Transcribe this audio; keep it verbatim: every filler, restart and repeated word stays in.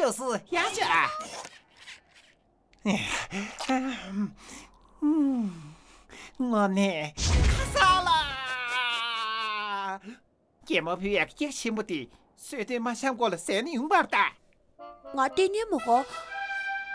就是下去啊。哎，嗯嗯，我呢，卡啥啦？芥末皮也激起不的，谁对马想过了三年吧的。 我对你么个，